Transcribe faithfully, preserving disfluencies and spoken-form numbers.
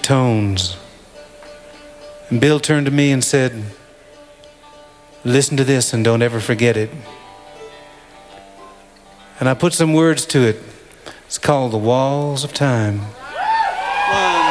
tones. And Bill turned to me and said, listen to this and don't ever forget it. And I put some words to it. It's called The Walls of Time. One.